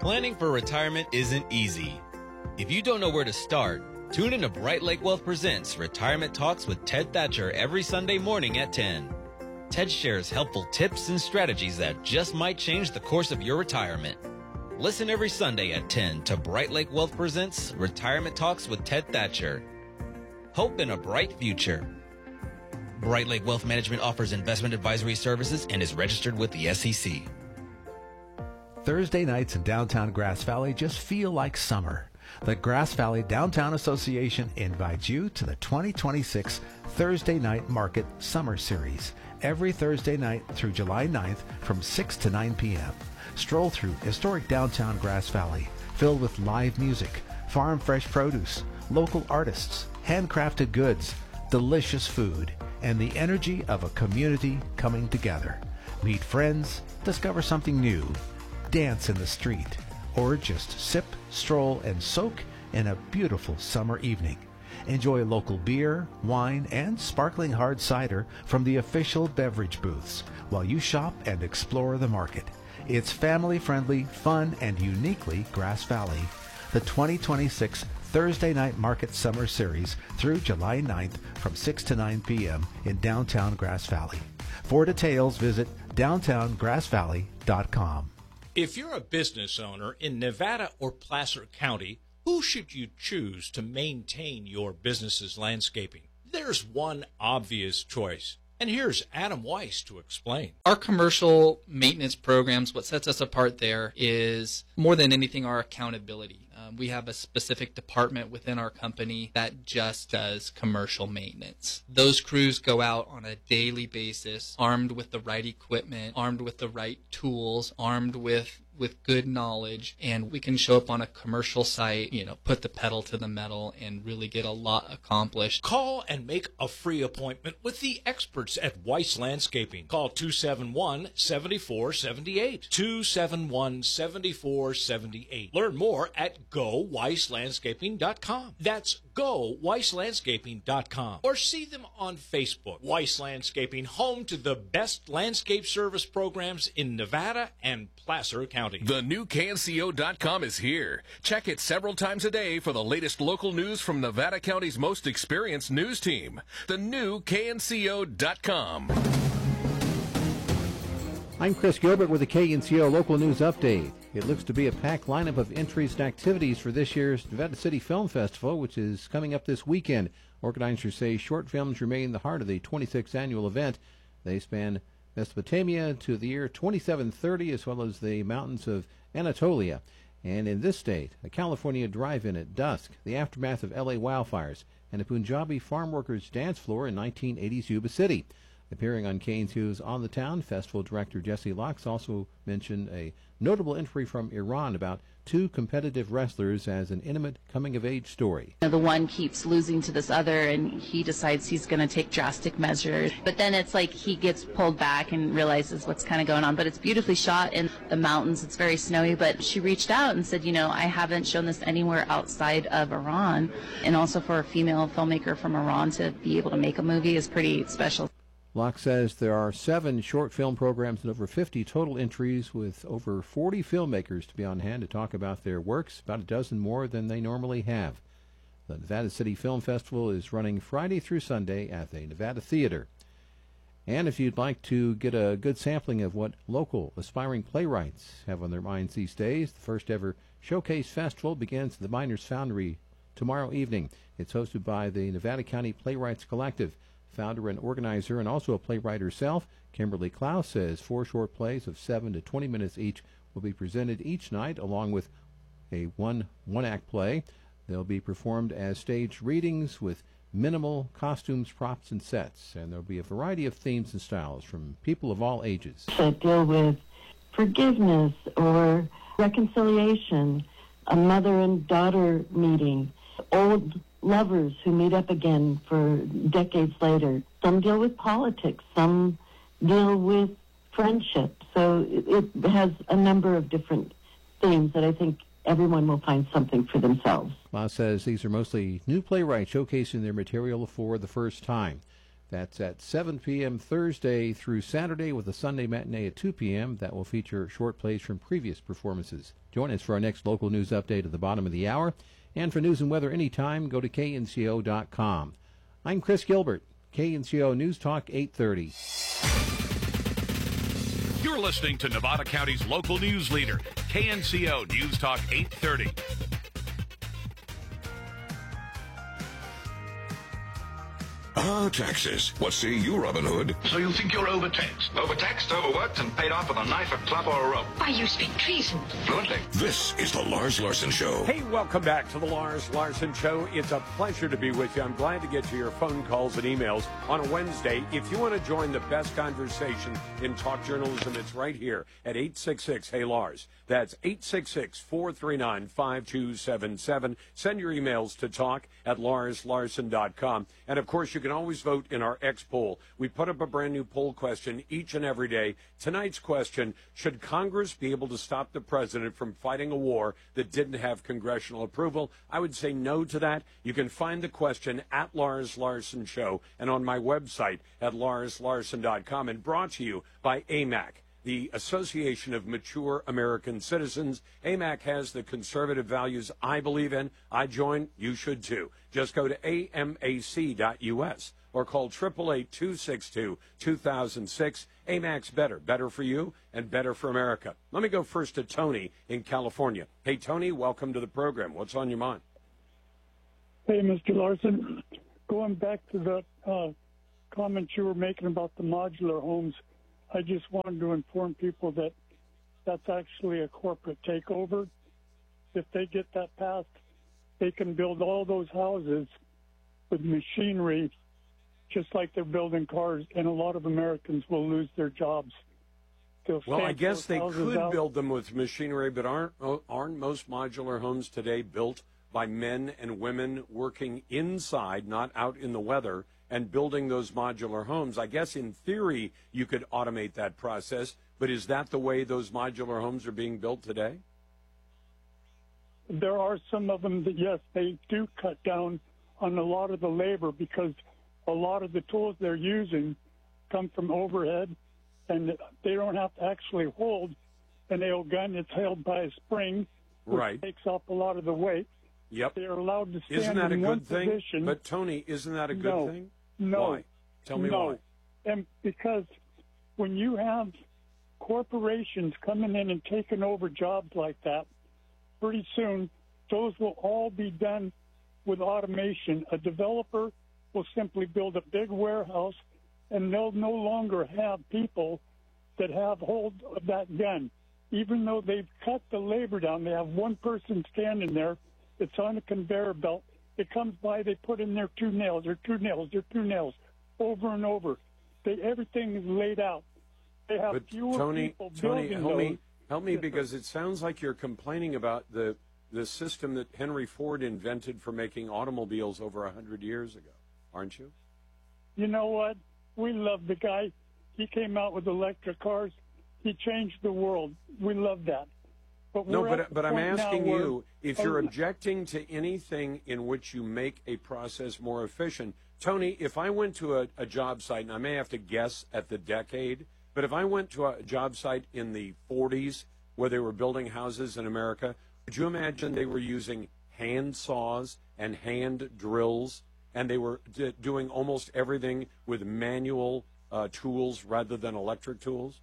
Planning for retirement isn't easy. If you don't know where to start, tune in to Bright Lake Wealth Presents Retirement Talks with Ted Thatcher every Sunday morning at 10. Ted shares helpful tips and strategies that just might change the course of your retirement. Listen every Sunday at 10 to Bright Lake Wealth Presents Retirement Talks with Ted Thatcher. Hope in a bright future. Bright Lake Wealth Management offers investment advisory services and is registered with the SEC. Thursday nights in downtown Grass Valley just feel like summer. The Grass Valley Downtown Association invites you to the 2026 Thursday Night Market Summer Series every Thursday night through July 9th from 6 to 9 p.m. Stroll through historic downtown Grass Valley, filled with live music, farm fresh produce, local artists, handcrafted goods, delicious food, and the energy of a community coming together. Meet friends, discover something new, dance in the street, or just sip, stroll, and soak in a beautiful summer evening. Enjoy local beer, wine, and sparkling hard cider from the official beverage booths while you shop and explore the market. It's family-friendly, fun, and uniquely Grass Valley. The 2026 Thursday Night Market Summer Series through July 9th from 6 to 9 p.m. in downtown Grass Valley. For details, visit downtowngrassvalley.com. If you're a business owner in Nevada or Placer County, who should you choose to maintain your business's landscaping? There's one obvious choice, and here's Adam Weiss to explain. Our commercial maintenance programs, what sets us apart there is more than anything our accountability. We have a specific department within our company that just does commercial maintenance. Those crews go out on a daily basis, armed with the right equipment, armed with the right tools, armed with good knowledge, and we can show up on a commercial site, put the pedal to the metal and really get a lot accomplished. Call and make a free appointment with the experts at Weiss Landscaping. Call 271-7478. 271-7478. Learn more at GoWeissLandscaping.com. That's GoWeissLandscaping.com. Or see them on Facebook. Weiss Landscaping, home to the best landscape service programs in Nevada and Placer County. The new KNCO.com is here. Check it several times a day for the latest local news from Nevada County's most experienced news team. The new KNCO.com. I'm Chris Gilbert with the KNCO Local News Update. It looks to be a packed lineup of entries and activities for this year's Nevada City Film Festival, which is coming up this weekend. Organizers say short films remain the heart of the 26th annual event. They span Mesopotamia to the year 2730, as well as the mountains of Anatolia. And in this state, a California drive-in at dusk, the aftermath of L.A. wildfires, and a Punjabi farm workers' dance floor in 1980's Yuba City. Appearing on KNCO's On the Town, Festival Director Jesse Locks also mentioned a notable entry from Iran about two competitive wrestlers as an intimate coming-of-age story. The one keeps losing to this other, and he decides he's going to take drastic measures. But then it's like he gets pulled back and realizes what's kind of going on. But it's beautifully shot in the mountains. It's very snowy. But she reached out and said, I haven't shown this anywhere outside of Iran. And also for a female filmmaker from Iran to be able to make a movie is pretty special. Locke says there are 7 short film programs and over 50 total entries, with over 40 filmmakers to be on hand to talk about their works, about a dozen more than they normally have. The Nevada City Film Festival is running Friday through Sunday at the Nevada Theater. And if you'd like to get a good sampling of what local aspiring playwrights have on their minds these days, the first ever Showcase Festival begins at the Miners Foundry tomorrow evening. It's hosted by the Nevada County Playwrights Collective. Founder and organizer, and also a playwright herself, Kimberly Klaus says 4 short plays of 7 to 20 minutes each will be presented each night, along with a one-act play. They'll be performed as staged readings with minimal costumes, props, and sets. And there'll be a variety of themes and styles from people of all ages. That deal with forgiveness or reconciliation, a mother and daughter meeting, old lovers who meet up again for decades later. Some deal with politics, some deal with friendship. So it has a number of different themes that I think everyone will find something for themselves. Ma says these are mostly new playwrights showcasing their material for the first time. That's at 7 p.m. Thursday through Saturday with a Sunday matinee at 2 p.m. that will feature short plays from previous performances. Join us for our next local news update at the bottom of the hour. And for news and weather anytime, go to knco.com. I'm Chris Gilbert, KNCO News Talk 830. You're listening to Nevada County's local news leader, KNCO News Talk 830. Ah, taxes. What say you, Robin Hood? So you think you're overtaxed? Overtaxed, overworked, and paid off with a knife, a club, or a rope. Why, you speak treason. Fluently. This is the Lars Larson Show. Hey, welcome back to the Lars Larson Show. It's a pleasure to be with you. I'm glad to get to your phone calls and emails on a Wednesday. If you want to join the best conversation in talk journalism, it's right here at 866-HEY-LARS. That's 866-439-5277. Send your emails to talk@larslarson.com. And, of course, you can always vote in our X poll. We put up a brand new poll question each and every day. Tonight's question, should Congress be able to stop the president from fighting a war that didn't have congressional approval? I would say no to that. You can find the question at Lars Larson Show and on my website at larslarson.com, and brought to you by AMAC, the Association of Mature American Citizens. AMAC has the conservative values I believe in. I join. You should too. Just go to amac.us or call 888-262-2006. AMAC's better. Better for you and better for America. Let me go first to Tony in California. Hey, Tony, welcome to the program. What's on your mind? Hey, Mr. Larson. Going back to the comments you were making about the modular homes, I just wanted to inform people that that's actually a corporate takeover. If they get that passed, they can build all those houses with machinery just like they're building cars, and a lot of Americans will lose their jobs. Well, I guess they could build them with machinery, but aren't most modular homes today built by men and women working inside, not out in the weather, and building those modular homes? I guess in theory you could automate that process, but is that the way those modular homes are being built today? There are some of them that, yes, they do cut down on a lot of the labor because a lot of the tools they're using come from overhead, and they don't have to actually hold a nail gun. It's held by a spring, which takes off a lot of the weight. Yep. They're allowed to stand Isn't that in a one good thing? position. But, Tony, isn't that a good thing? No. Why? Tell me why. And because when you have corporations coming in and taking over jobs like that, pretty soon those will all be done with automation. A developer will simply build a big warehouse, and they'll no longer have people that have hold of that gun. Even though they've cut the labor down, they have one person standing there. It's on a conveyor belt. It comes by, they put in their two nails, over and over. Everything is laid out. They have fewer people building those. Help me, because it sounds like you're complaining about the system that Henry Ford invented for making automobiles over 100 years ago, aren't you? You know what? We love the guy. He came out with electric cars. He changed the world. We love that. But I'm asking you, if you're objecting to anything in which you make a process more efficient, Tony, if I went to a job site, and I may have to guess at the decade, but if I went to a job site in the 40s where they were building houses in America, could you imagine they were using hand saws and hand drills, and they were doing almost everything with manual tools rather than electric tools?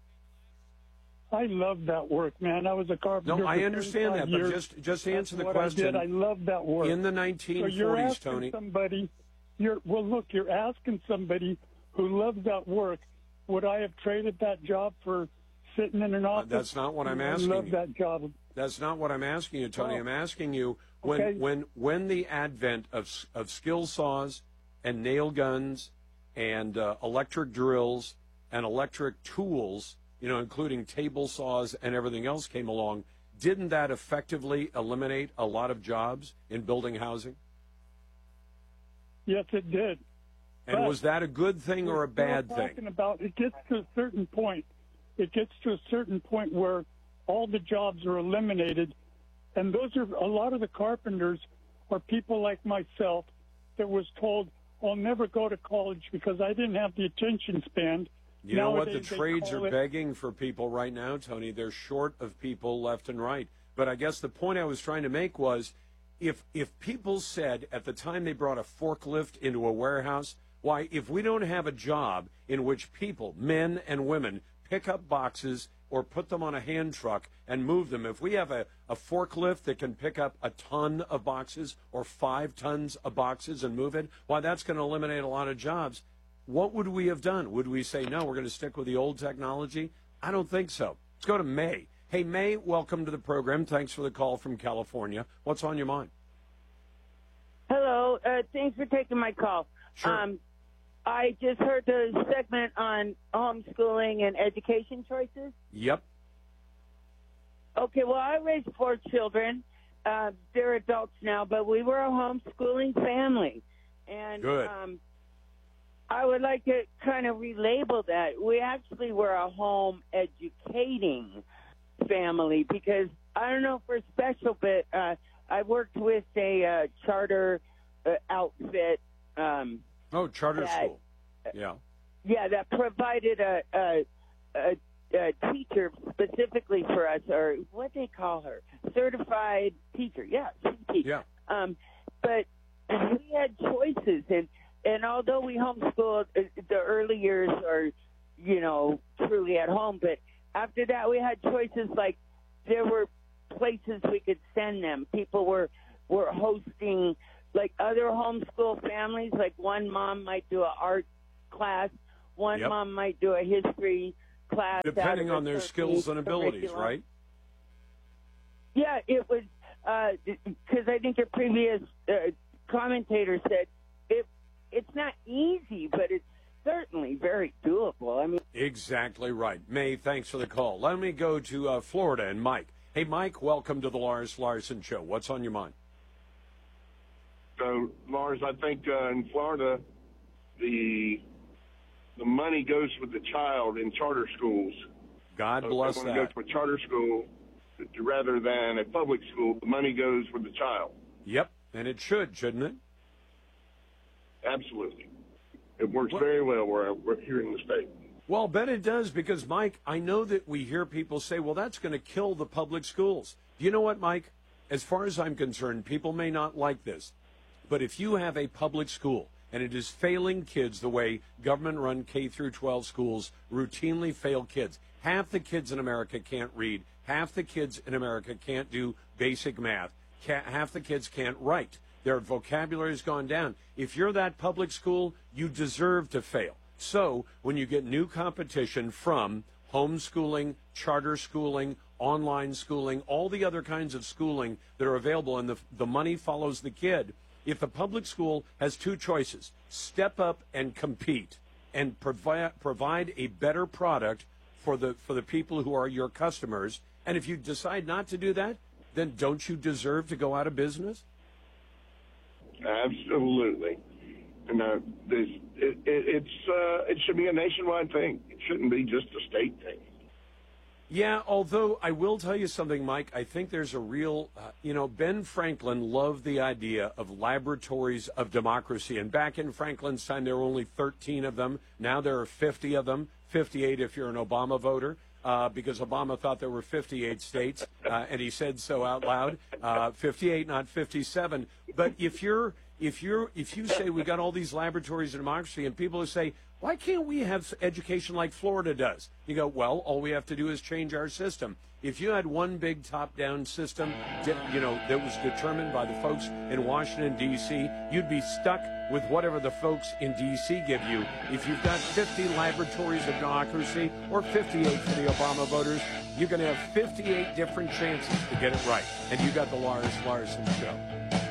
I love that work, man. I was a carpenter. No, I understand that, but just answer the question. I love that work. In the 1940s, so you're asking Tony. You're asking somebody who loves that work, would I have traded that job for sitting in an office? That's not what I'm asking you. I love that job. That's not what I'm asking you, Tony. Oh. I'm asking you when the advent of skill saws and nail guns and electric drills and electric tools, including table saws and everything else came along, didn't that effectively eliminate a lot of jobs in building housing? Yes, it did. And was that a good thing or a bad thing? It gets to a certain point. It gets to a certain point where all the jobs are eliminated, and those are a lot of the carpenters are people like myself that was told, I'll never go to college because I didn't have the attention span. You know what? The Nowadays, they trades call are it- begging for people right now, Tony. They're short of people left and right. But I guess the point I was trying to make was if people said at the time they brought a forklift into a warehouse, why, if we don't have a job in which people, men and women, pick up boxes or put them on a hand truck and move them, if we have a forklift that can pick up a ton of boxes or 5 tons of boxes and move it, why, that's going to eliminate a lot of jobs. What would we have done? Would we say, no, we're going to stick with the old technology? I don't think so. Let's go to May. Hey, May, welcome to the program. Thanks for the call from California. What's on your mind? Hello. Thanks for taking my call. Sure. I just heard the segment on homeschooling and education choices. Yep. Okay, well, I raised 4 children. They're adults now, but we were a homeschooling family. And Good. I would like to kind of relabel that. We actually were a home educating family because, I don't know for special, but I worked with a charter outfit. Charter school. Yeah. Yeah, that provided a teacher specifically for us, or what they call her, certified teacher. Yeah, teacher. Yeah. But we had choices, and although we homeschooled, the early years are, truly at home. But after that, we had choices like there were places we could send them. People were hosting. Like other homeschool families, like one mom might do an art class, one mom might do a history class. Depending on their skills and abilities, right? Yeah, it was, because I think your previous commentator said it's not easy, but it's certainly very doable. I mean, exactly right. May, thanks for the call. Let me go to Florida and Mike. Hey, Mike, welcome to the Lars Larson Show. What's on your mind? So, Lars, I think in Florida, the money goes with the child in charter schools. God bless when that. When you go to a charter school, rather than a public school, the money goes with the child. Yep, and it should, shouldn't it? Absolutely. It works very well we're here in the state. Well, bet it does because, Mike, I know that we hear people say, well, that's going to kill the public schools. Do you know what, Mike? As far as I'm concerned, people may not like this. But if you have a public school and it is failing kids the way government-run K through 12 schools routinely fail kids, half the kids in America can't read, half the kids in America can't do basic math, half the kids can't write. Their vocabulary has gone down. If you're that public school, you deserve to fail. So when you get new competition from homeschooling, charter schooling, online schooling, all the other kinds of schooling that are available, and the money follows the kid, if the public school has 2 choices, step up and compete and provide a better product for the people who are your customers, and if you decide not to do that, then don't you deserve to go out of business? Absolutely. And it should be a nationwide thing. It shouldn't be just a state thing. Yeah, although I will tell you something, Mike. I think there's a real, Ben Franklin loved the idea of laboratories of democracy. And back in Franklin's time, there were only 13 of them. Now there are 50 of them, 58 if you're an Obama voter, because Obama thought there were 58 states, and he said so out loud, 58, not 57. But if you say we got all these laboratories of democracy, and people say, why can't we have education like Florida does? You go, well, all we have to do is change our system. If you had one big top-down system, that was determined by the folks in Washington, D.C., you'd be stuck with whatever the folks in D.C. give you. If you've got 50 laboratories of democracy or 58 for the Obama voters, you're going to have 58 different chances to get it right. And you got the Lars Larson Show.